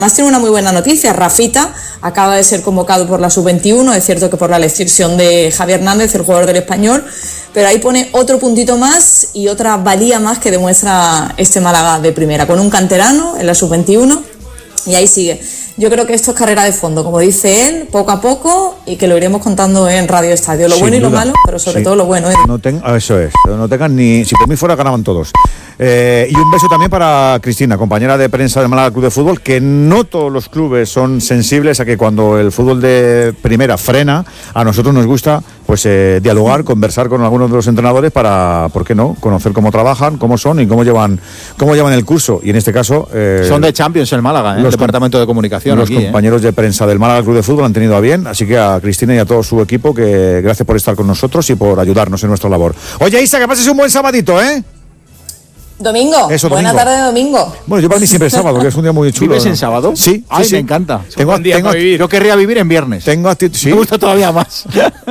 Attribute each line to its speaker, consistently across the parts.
Speaker 1: Además tiene una muy buena noticia, Rafita acaba de ser convocado por la Sub-21, es cierto que por la elección de Javi Hernández, el jugador del Español, pero ahí pone otro puntito más y otra valía más que demuestra este Málaga de primera, con un canterano en la Sub-21 y ahí sigue. Yo creo que esto es carrera de fondo, como dice él, poco a poco, y que lo iremos contando en Radio Estadio, lo bueno y lo malo, pero sobre todo lo bueno.
Speaker 2: Eso es, no tengan ni, si por mí fuera ganaban todos. Y un beso también para Cristina, compañera de prensa del Málaga Club de Fútbol, que no todos los clubes son sensibles a que cuando el fútbol de primera frena, a nosotros nos gusta pues dialogar, conversar con algunos de los entrenadores para, ¿por qué no?, conocer cómo trabajan, cómo son y cómo llevan el curso. Y en este caso...
Speaker 3: son de Champions el Málaga, el departamento de comunicación.
Speaker 2: Los compañeros de prensa del Málaga Club de Fútbol han tenido a bien, así que a Cristina y a todo su equipo, que gracias por estar con nosotros y por ayudarnos en nuestra labor. Oye, Isa, que pases un buen sabadito, ¿eh?
Speaker 1: Domingo.
Speaker 2: Eso,
Speaker 1: buena tarde de domingo.
Speaker 2: Bueno, yo para mí siempre es sábado, que es un día muy chulo.
Speaker 3: ¿Vives en sábado?
Speaker 2: Sí.
Speaker 3: Ay,
Speaker 2: sí.
Speaker 3: Me encanta.
Speaker 2: Yo
Speaker 3: querría vivir en viernes.
Speaker 2: ¿Sí?
Speaker 3: Me gusta todavía más.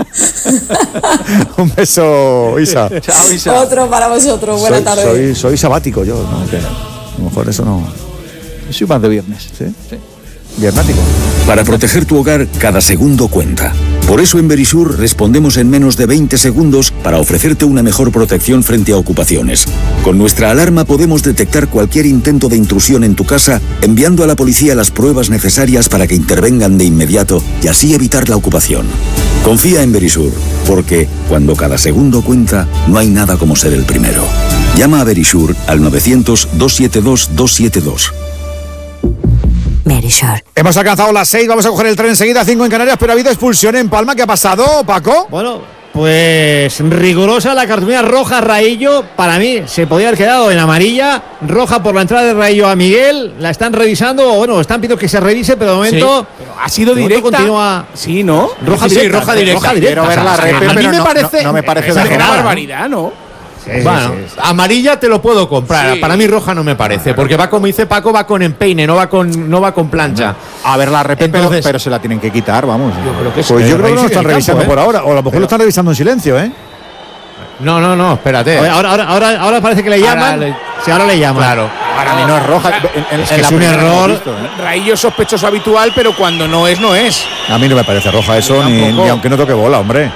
Speaker 2: Un beso, Isa.
Speaker 3: Chao, Isa.
Speaker 1: Otro para vosotros. Buena tarde.
Speaker 2: Soy sabático yo, ¿no? Que a lo mejor eso no...
Speaker 3: Yo soy más de viernes.
Speaker 2: ¿Sí? Viernático.
Speaker 4: Para proteger tu hogar, cada segundo cuenta. Por eso en Verisur respondemos en menos de 20 segundos para ofrecerte una mejor protección frente a ocupaciones. Con nuestra alarma podemos detectar cualquier intento de intrusión en tu casa, enviando a la policía las pruebas necesarias para que intervengan de inmediato y así evitar la ocupación. Confía en Verisur, porque cuando cada segundo cuenta, no hay nada como ser el primero. Llama a Verisur al 900-272-272.
Speaker 5: Verisur.
Speaker 2: Hemos alcanzado las 6, vamos a coger el tren enseguida, 5 en Canarias, pero ha habido expulsión en Palma. ¿Qué ha pasado, Paco?
Speaker 6: Bueno, pues rigurosa la cartulina roja Raillo. Para mí se podía haber quedado en amarilla. Roja por la entrada de Raillo a Miguel. La están revisando, bueno, están pidiendo que se revise, pero de momento...
Speaker 7: Sí, pero ha sido directa.
Speaker 6: Continúa...
Speaker 7: Sí, ¿no?
Speaker 6: Roja directa.
Speaker 7: Roja directa.
Speaker 3: Quiero ver la repe,
Speaker 7: a mí
Speaker 3: pero
Speaker 7: me parece...
Speaker 3: no me parece
Speaker 7: una
Speaker 3: de
Speaker 7: barbaridad, ¿no?
Speaker 6: Bueno,
Speaker 8: amarilla te lo puedo comprar.
Speaker 7: Sí.
Speaker 8: Para mí roja no me parece, porque va, como dice Paco, va con empeine, no va con plancha.
Speaker 3: A ver la repe,
Speaker 6: Entonces,
Speaker 3: pero se la tienen que quitar, vamos.
Speaker 8: Yo creo que
Speaker 2: Pues yo creo que no lo están revisando por ahora, o a lo mejor
Speaker 8: Pero...
Speaker 2: lo están revisando en silencio, ¿eh?
Speaker 8: No, espérate.
Speaker 6: Ahora parece que le llaman. Sí, ahora le llaman.
Speaker 8: Claro.
Speaker 3: Para mí no es roja.
Speaker 6: Es un error.
Speaker 7: Raillo sospechoso habitual, pero cuando no es, no es.
Speaker 2: A mí no me parece roja eso, ni aunque no toque bola, hombre.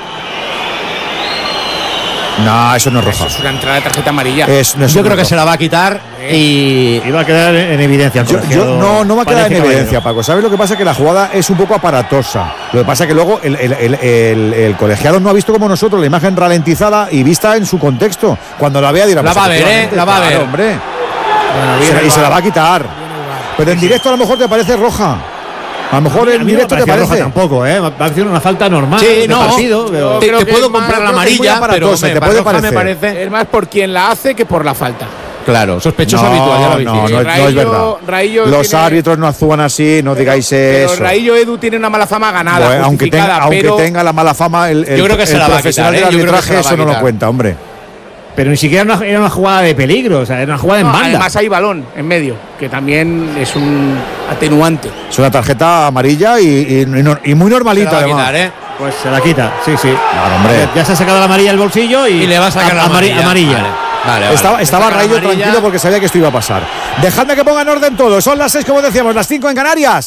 Speaker 2: No, eso no es roja.
Speaker 7: Eso es una entrada de tarjeta amarilla.
Speaker 8: Yo creo que se la va a quitar y
Speaker 6: va a quedar en evidencia.
Speaker 2: No va a quedar en evidencia, Paco. ¿Sabes lo que pasa? Que la jugada es un poco aparatosa. Lo que pasa es que luego el colegiado no ha visto como nosotros la imagen ralentizada y vista en su contexto. Cuando la vea dirá...
Speaker 8: La va a ver, La va a ver.
Speaker 2: Hombre. Y se la va a quitar. Pero en directo a lo mejor te parece roja. A lo mejor en directo te parece.
Speaker 6: Tampoco, va a ser una falta normal.
Speaker 8: Sí,
Speaker 6: de partido. Pero...
Speaker 8: Te puedo comprar la amarilla, pero
Speaker 2: te puede parecer.
Speaker 8: Me parece.
Speaker 7: Es más por quien la hace que por la falta.
Speaker 8: Claro, sospechoso habitual, ya lo habéis dicho.
Speaker 2: No es verdad. Los árbitros no actúan así, no digáis eso.
Speaker 7: Pero Raillo Edu tiene una mala fama ganada.
Speaker 2: Bueno, aunque tenga la mala fama, el profesional del arbitraje eso no lo cuenta, hombre.
Speaker 6: Pero ni siquiera era una jugada de peligro, o sea, era una jugada en banda.
Speaker 7: Además hay balón en medio, que también es un atenuante.
Speaker 2: Es una tarjeta amarilla y muy normalita, además.
Speaker 6: Pues se la quita, sí.
Speaker 2: Claro, hombre.
Speaker 6: Ya se ha sacado la amarilla del bolsillo y
Speaker 8: le va a sacar la amarilla.
Speaker 2: Vale. Estaba Raillo tranquilo porque sabía que esto iba a pasar. Dejadme que ponga en orden todo. Son las 6, como decíamos, las 5 en Canarias.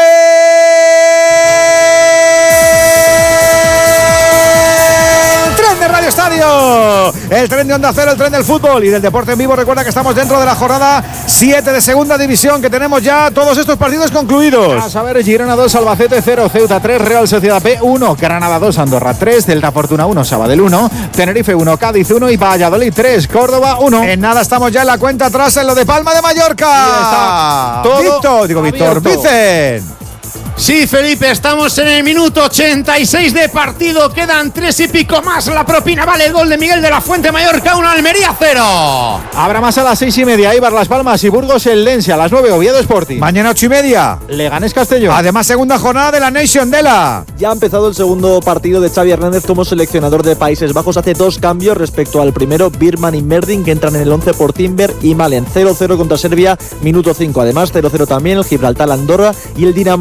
Speaker 2: Tren de Radio Estadio, el tren de Onda Cero, el tren del fútbol y del deporte en vivo. Recuerda que estamos dentro de la jornada 7 de segunda división, que tenemos ya todos estos partidos concluidos.
Speaker 3: A saber, Girona 2, Albacete 0, Ceuta 3, Real Sociedad B 1, Granada 2, Andorra 3, Delta Fortuna 1, Sabadell 1, Tenerife 1, Cádiz 1 y Valladolid 3, Córdoba 1.
Speaker 2: En nada estamos ya en la cuenta atrás en lo de Palma de Mallorca. Víctor Vicen.
Speaker 8: Sí, Felipe, estamos en el minuto 86 de partido. Quedan 3 y pico más. La propina vale el gol de Miguel de la Fuente. Mallorca 1, Almería 0.
Speaker 3: Habrá más a las 6:30. Eibar, Las Palmas y Burgos el Lense. A las 9, Oviedo Sporting.
Speaker 2: Mañana 8:30.
Speaker 3: Leganés Castellón.
Speaker 2: Además, segunda jornada de la Nation Dela.
Speaker 9: Ya ha empezado el segundo partido de Xavi Hernández como seleccionador de Países Bajos. Hace 2 cambios respecto al primero. Birman y Merdin, que entran en el 11 por Timber y Malen. 0-0 contra Serbia, minuto 5. Además, 0-0 también el Gibraltar Andorra y el Dinamarca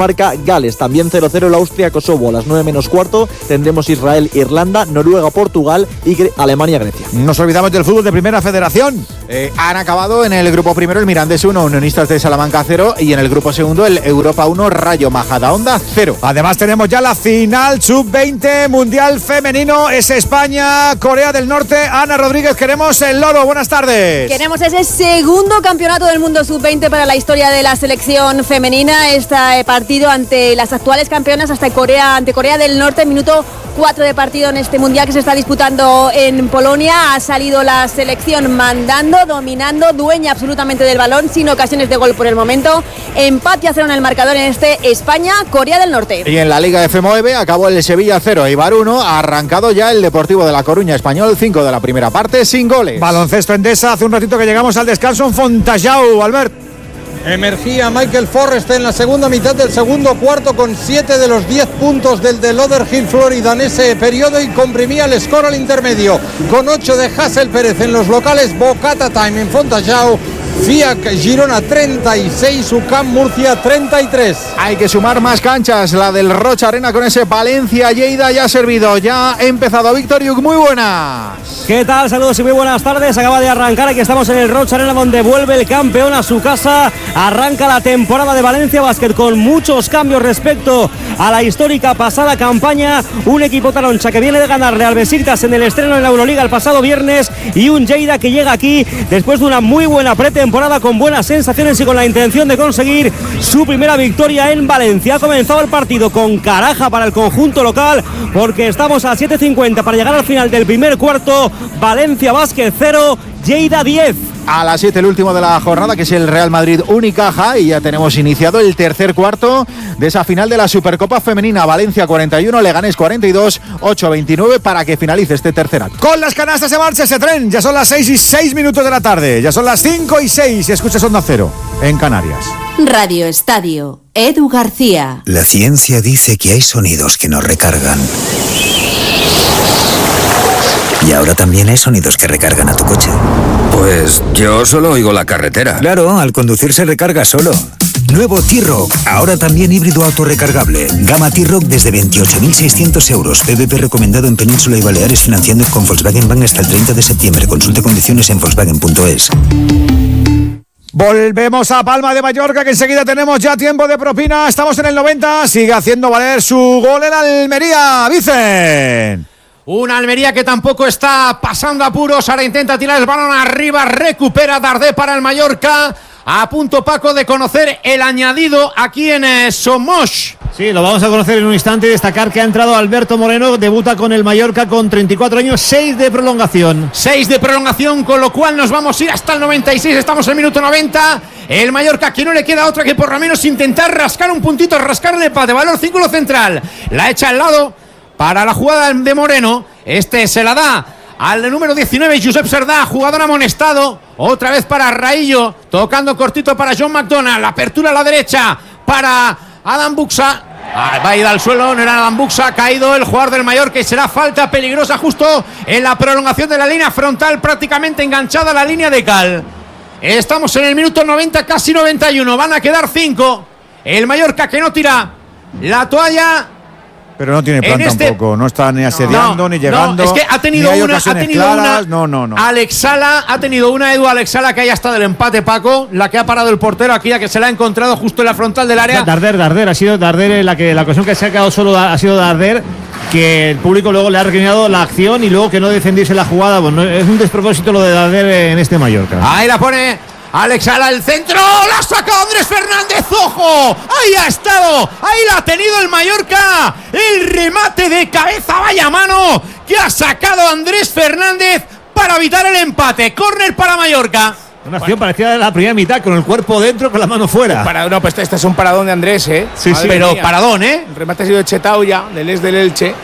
Speaker 9: Gales. También 0-0 el Austria-Kosovo. A las 9 menos cuarto tendremos Israel-Irlanda, Noruega-Portugal y Alemania-Grecia.
Speaker 2: Nos olvidamos del fútbol de Primera Federación.
Speaker 3: Han acabado en el grupo primero el Mirandés 1, Unionistas de Salamanca 0 y en el grupo segundo el Europa 1, Rayo Majadahonda 0.
Speaker 2: Además tenemos ya la final sub-20 Mundial Femenino. Es España, Corea del Norte. Ana Rodríguez, queremos el loro. Buenas tardes.
Speaker 5: Queremos ese segundo campeonato del mundo sub-20 para la historia de la selección femenina. Este partido ante las actuales campeonas, ante Corea del Norte, minuto 4 de partido en este mundial que se está disputando en Polonia. Ha salido la selección mandando, dominando, dueña absolutamente del balón, sin ocasiones de gol por el momento. Empate a 0 en el marcador en este España-Corea del Norte.
Speaker 3: Y en la Liga F9 acabó el Sevilla 0, Eibar 1. Ha arrancado ya el Deportivo de La Coruña Español 5 de la primera parte sin goles.
Speaker 2: Baloncesto Endesa, hace un ratito que llegamos al descanso en Fontajau, Albert.
Speaker 10: Emergía Michael Forrest en la segunda mitad del segundo cuarto con 7 de los 10 puntos del de Lauderhill, Florida, en ese periodo, y comprimía el score al intermedio con 8 de Hassel Pérez en los locales. Bocata Time en Fontajau. FIAC Girona 36, UCAM Murcia 33.
Speaker 3: Hay que sumar más canchas. La del Rocha Arena con ese Valencia Lleida ya ha servido. Ya ha empezado Víctor Yuk. Muy buenas.
Speaker 11: ¿Qué tal? Saludos y muy buenas tardes. Acaba de arrancar. Aquí estamos en el Rocha Arena, donde vuelve el campeón a su casa. Arranca la temporada de Valencia Basket con muchos cambios respecto a la histórica pasada campaña. Un equipo taroncha que viene de ganarle al Besiktas en el estreno en la Euroliga el pasado viernes, y un Lleida que llega aquí después de una muy buena pretemporada, con buenas sensaciones y con la intención de conseguir su primera victoria en Valencia. Ha comenzado el partido con caraja para el conjunto local, porque estamos a 7:50 para llegar al final del primer cuarto. Valencia Basket 0, Lleida 10.
Speaker 3: A las 7 el último de la jornada, que es el Real Madrid Unicaja, y ya tenemos iniciado el tercer cuarto de esa final de la Supercopa Femenina. Valencia 41, Leganés 42, 8-29 para que finalice este tercer acto.
Speaker 2: Con las canastas se marcha ese tren. Ya son las 6:06 de la tarde. Ya son las 5:06. Escuchas Onda Cero en Canarias.
Speaker 12: Radio Estadio, Edu García.
Speaker 13: La ciencia dice que hay sonidos que nos recargan. Y ahora también hay sonidos que recargan a tu coche.
Speaker 14: Pues yo solo oigo la carretera.
Speaker 13: Claro, al conducir se recarga solo. Nuevo T-Roc, ahora también híbrido autorrecargable. Gama T-Roc desde 28.600 euros. PVP recomendado en Península y Baleares, financiando con Volkswagen Bank hasta el 30 de septiembre. Consulte condiciones en Volkswagen.es.
Speaker 2: Volvemos a Palma de Mallorca, que enseguida tenemos ya tiempo de propina. Estamos en el 90. Sigue haciendo valer su gol en Almería. Vicen.
Speaker 8: Una Almería que tampoco está pasando apuros. Ahora intenta tirar el balón arriba. Recupera Dardé para el Mallorca. A punto, Paco, de conocer el añadido aquí en Somos.
Speaker 6: Sí, lo vamos a conocer en un instante. Destacar que ha entrado Alberto Moreno. Debuta con el Mallorca con 34 años. 6 de prolongación.
Speaker 8: 6 de prolongación, con lo cual nos vamos a ir hasta el 96. Estamos en el minuto 90. El Mallorca, que no le queda otra que por lo menos intentar rascar un puntito, rascar el empate. Valor círculo central. La echa al lado para la jugada de Moreno. Este se la da al número 19, Josep Serdá, jugador amonestado. Otra vez para Raillo, tocando cortito para John McDonald. La apertura a la derecha para Adam Buxa. Va a ir al suelo, no era Adam Buxa. Ha caído el jugador del Mallorca y será falta peligrosa justo en la prolongación de la línea frontal, prácticamente enganchada a la línea de cal. Estamos en el minuto 90, casi 91. Van a quedar 5. El Mallorca, que no tira la toalla.
Speaker 2: Pero no tiene plan tampoco, no está ni asediando ni llegando.
Speaker 8: No, es que ha tenido una,
Speaker 2: claras. No.
Speaker 8: Alex Sala, ha tenido una Edu Alex Sala, que haya estado el empate, Paco, la que ha parado el portero aquí, la que se la ha encontrado justo en la frontal del área.
Speaker 6: Darder, ha sido Darder la ocasión que se ha quedado solo, ha sido Darder, que el público luego le ha recriminado la acción y luego que no defendiese la jugada. Bueno, es un despropósito lo de Darder en este Mallorca.
Speaker 8: Ahí la pone Alex Sala, el centro, la ha sacado Andrés Fernández, ¡ojo! Ahí ha estado, ahí la ha tenido el Mallorca, el remate de cabeza, vaya mano, que ha sacado Andrés Fernández para evitar el empate. Córner para Mallorca.
Speaker 6: Una acción parecida a la primera mitad, con el cuerpo dentro, con la mano fuera.
Speaker 7: No, pues este es un paradón de Andrés, ¿eh?
Speaker 8: Sí, pero mía. Paradón, ¿eh?
Speaker 7: El remate ha sido de Chetao ya, del Elche.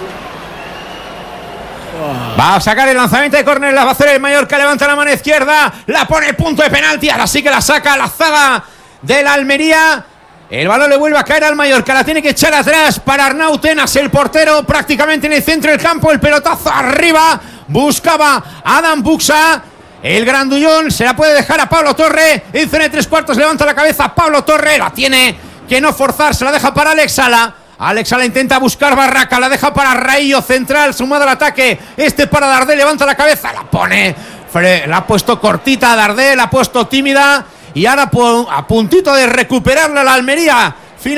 Speaker 8: Va a sacar el lanzamiento de córner, la va a hacer el Mallorca, levanta la mano izquierda, la pone punto de penalti, ahora sí que la saca la zaga de la Almería. El balón le vuelve a caer al Mallorca, la tiene que echar atrás para Arnau Tenas, el portero, prácticamente en el centro del campo, el pelotazo arriba, buscaba Adam Buxa, el grandullón, se la puede dejar a Pablo Torre, en zona de 3/4, levanta la cabeza Pablo Torre, la tiene que no forzar, se la deja para Alex Sala. Alex Sala intenta buscar Barraca, la deja para Raillo, central, sumado al ataque. Para Dardé, levanta la cabeza, la pone. La ha puesto cortita a Dardé, la ha puesto tímida. Y ahora a puntito de recuperarla la Almería.